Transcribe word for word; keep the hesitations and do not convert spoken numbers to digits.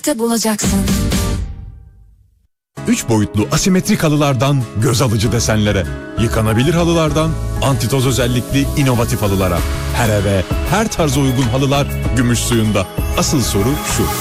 Gümüşlük'te bulacaksın. Üç boyutlu asimetrik halılardan göz alıcı desenlere, yıkanabilir halılardan antitoz özellikli inovatif halılara. Her eve, her tarza uygun halılar Gümüş Suyu'nda. Asıl soru şu: